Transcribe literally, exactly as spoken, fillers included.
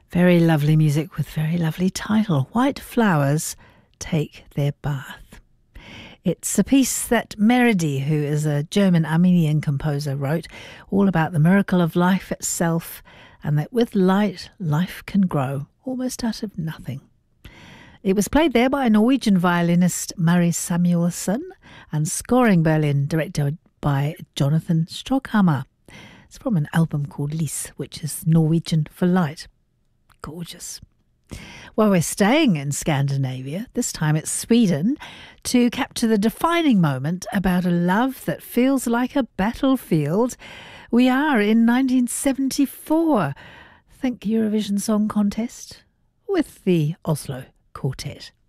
Very lovely music with very lovely title. White Flowers Take Their Bath. It's a piece that Meredi, who is a German Armenian composer, wrote, all about the miracle of life itself, and that with light, life can grow, almost out of nothing. It was played there by Norwegian violinist Mari Samuelson and scoring Berlin, directed by Jonathan Strockhammer. It's from an album called Lys, which is Norwegian for light. Gorgeous. Well, we're staying in Scandinavia. This time it's Sweden, to capture the defining moment about a love that feels like a battlefield. We are in nineteen seventy-four. Think Eurovision Song Contest with the Oslo Quartet.